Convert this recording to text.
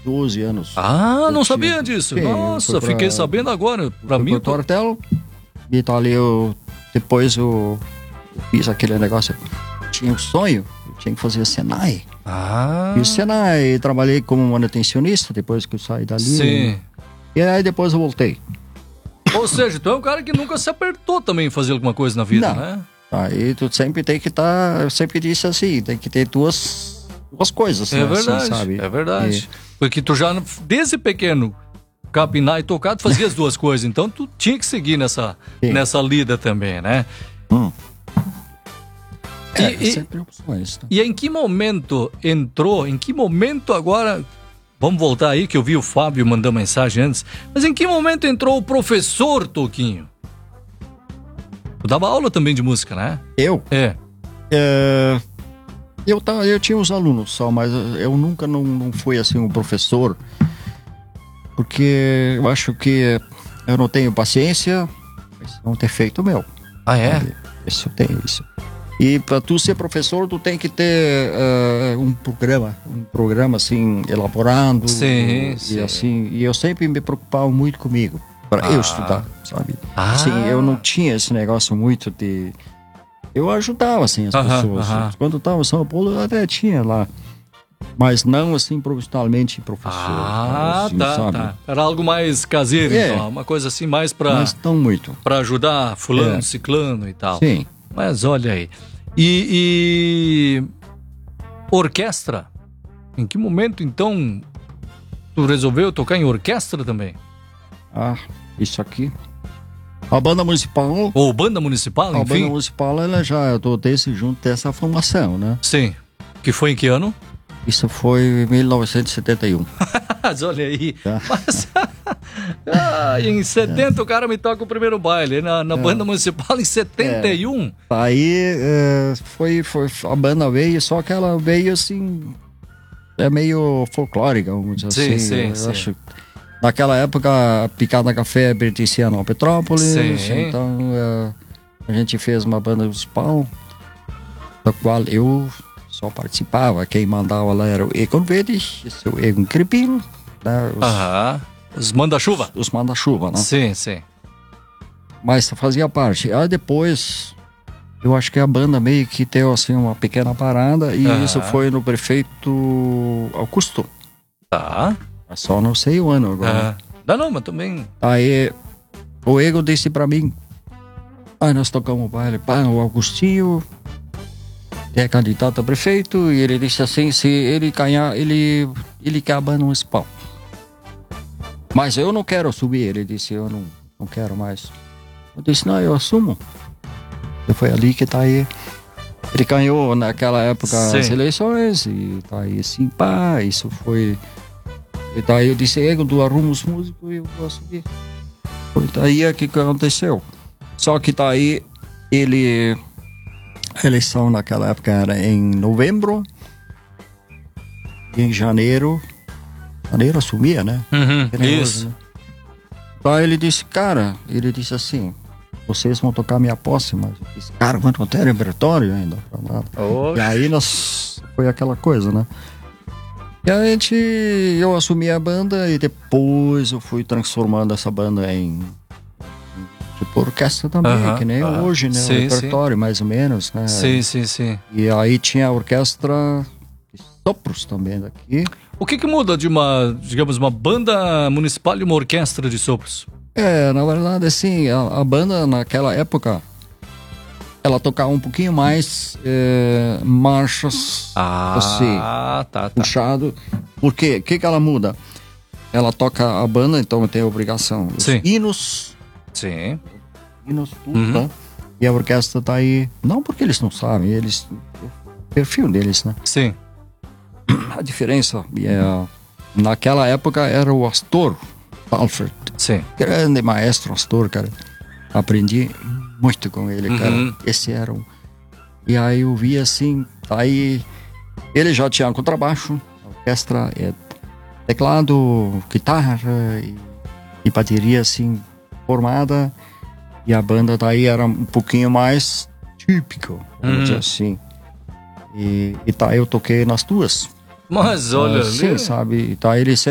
12 anos. Ah, não sabia disso. Sim, nossa, fiquei sabendo agora. Pra mim, pro Tortel, e tá ali depois eu fiz aquele negócio. Tinha um sonho, eu tinha que fazer Senai. Ah. Fiz Senai, trabalhei como manutencionista depois que eu saí dali. Sim. E aí depois eu voltei. Ou seja, tu é um cara que nunca se apertou também em fazer alguma coisa na vida, Não. né? Aí tu sempre tem que estar, eu sempre disse assim, tem que ter duas coisas, É né, verdade, assim, sabe? é verdade. Porque tu já, desde pequeno, capinar e tocar, tu fazia as duas coisas. Então tu tinha que seguir nessa lida também, né? Sempre opções. Tá? E em que momento agora... Vamos voltar aí, que eu vi o Fábio mandar mensagem antes. Mas em que momento entrou o professor Toquinho? Tu dava aula também de música, né? Eu? É. Eu tinha uns alunos só, mas eu nunca não fui assim um professor, porque eu acho que eu não tenho paciência, mas não ter feito o meu. Ah, é? Isso eu tenho, isso. E para tu ser professor, tu tem que ter um programa assim, elaborado. Sim. Assim, e eu sempre me preocupava muito comigo, para eu estudar, sabe? Assim, eu não tinha esse negócio muito de... Eu ajudava, assim, as pessoas. Quando eu estava em São Paulo, eu até tinha lá. Mas não, assim, profissionalmente professor. Assim, tá. Era algo mais caseiro, então. Uma coisa assim, mais pra... Mas não muito. Pra ajudar fulano, ciclano e tal. Sim. Mas olha aí. E orquestra? Em que momento, então, tu resolveu tocar em orquestra também? Isso aqui. A banda municipal... Ou banda municipal, enfim? A banda municipal, ela já... Eu tô junto dessa formação, né? Sim. Que foi em que ano? Isso foi em 1971. Mas olha aí. Mas, em 70 o cara me toca o primeiro baile. Na banda municipal em 71. Aí foi a banda veio, só que ela veio assim... É meio folclórica, vamos dizer assim. Sim. Acho, naquela época, a Picada Café pertencia a Petrópolis. Sim. Então, a gente fez uma banda municipal, da qual eu... só participava, quem mandava lá era o Egon Verde, o Egon Crepino, né? Os manda-chuva. Os manda-chuva, né? Sim. Mas fazia parte. Aí depois, eu acho que a banda meio que deu assim uma pequena parada e isso foi no prefeito Augusto. Tá. Só não sei o ano agora. Não, mas também... Aí o Egon disse pra mim, nós tocamos o baile, o Augustinho... é candidato a prefeito, e ele disse assim, se ele ganhar, ele quer a banda municipal. Mas eu não quero subir, ele disse, eu não quero mais. Eu disse, não, eu assumo. E foi ali que tá aí. Ele ganhou naquela época as eleições, e tá aí assim, isso foi... E daí eu disse, tu arruma os músicos e eu vou subir. Foi daí que aconteceu. Só que tá aí, a eleição naquela época era em novembro. E em janeiro assumia, né? Isso. Né? Daí ele disse, assim, vocês vão tocar minha posse, mas eu disse, cara, mas não tem repertório ainda. E aí foi aquela coisa, né? E eu assumi a banda e depois eu fui transformando essa banda em tipo orquestra também, que nem hoje, né? Sim, o repertório, mais ou menos, né? Sim. E aí tinha a orquestra de sopros também daqui. O que muda de uma banda municipal e uma orquestra de sopros? Na verdade, assim, a banda naquela época, ela tocava um pouquinho mais marchas, assim, puxado. Por quê? O que ela muda? Ela toca a banda, então tem a obrigação. Os hinos. Sim. Hinos, tudo, né? E a orquestra tá aí, não porque eles não sabem, o perfil deles, né? Sim. A diferença, naquela época era o Astor Alfred. Sim. Grande maestro Astor, cara. Aprendi muito com ele, cara. Esse era um... E aí eu vi assim, aí ele já tinha contrabaixo, a orquestra teclado, guitarra e bateria assim formada, e a banda daí era um pouquinho mais típico, vamos dizer assim. E tá, eu toquei nas duas. Mas olha ali. Sim, sabe? Tá, ele